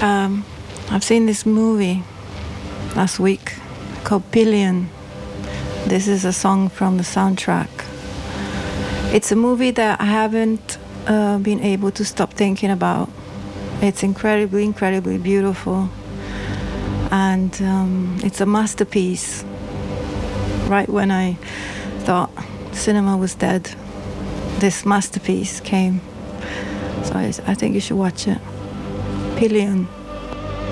I've seen this movie last week called Pillion. This is a song from the soundtrack. It's a movie that I haven't been able to stop thinking about. It's incredibly, incredibly beautiful. And it's a masterpiece. Right when I thought cinema was dead, this masterpiece came. So I think you should watch it. Pillion.